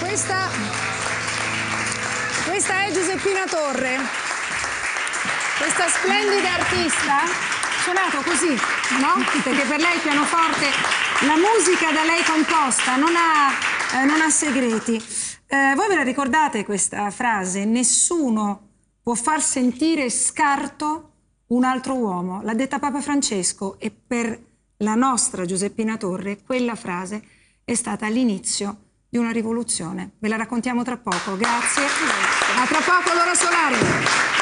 Questa è Giuseppina Torre, questa splendida artista, suonato così, no? Perché per lei il pianoforte, la musica da lei composta non ha segreti. Voi ve la ricordate questa frase? Nessuno può far sentire scarto un altro uomo. L'ha detta Papa Francesco e per la nostra Giuseppina Torre quella frase è stata l'inizio di una rivoluzione. Ve la raccontiamo tra poco. Grazie. A tra poco, l'ora solare.